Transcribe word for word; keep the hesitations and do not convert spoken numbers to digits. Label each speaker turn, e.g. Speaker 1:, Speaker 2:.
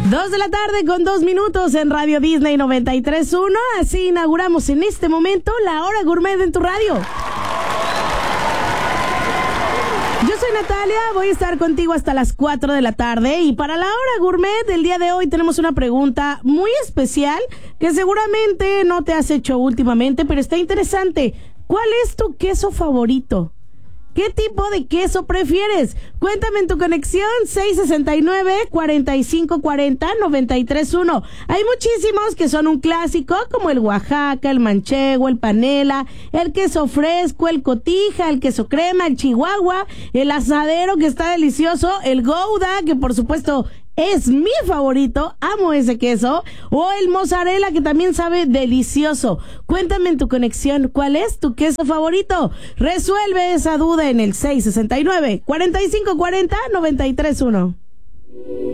Speaker 1: Dos de la tarde con dos minutos en Radio Disney noventa y tres punto uno. Así inauguramos en este momento la hora gourmet en tu radio. Yo soy Natalia, voy a estar contigo hasta las cuatro de la tarde y para la hora gourmet del día de hoy tenemos una pregunta muy especial que seguramente no te has hecho últimamente, pero está interesante. ¿Cuál es tu queso favorito? ¿Qué tipo de queso prefieres? Cuéntame en tu conexión seis sesenta y nueve, cuarenta y cinco cuarenta, noventa y tres uno. Hay muchísimos que son un clásico, como el Oaxaca, el manchego, el panela, el queso fresco, el cotija, el queso crema, el chihuahua, el asadero que está delicioso, el gouda, que por supuesto es mi favorito, amo ese queso, o el mozzarella que también sabe delicioso. Cuéntame en tu conexión, ¿cuál es tu queso favorito? Resuelve esa duda en el seis sesenta y nueve, cuarenta y cinco cuarenta, noventa y tres uno.